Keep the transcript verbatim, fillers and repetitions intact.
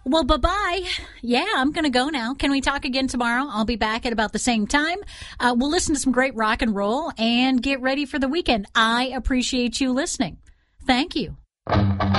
Well, bye-bye. Yeah, I'm going to go now. Can we talk again tomorrow? I'll be back at about the same time. Uh, we'll listen to some great rock and roll and get ready for the weekend. I appreciate you listening. Thank you.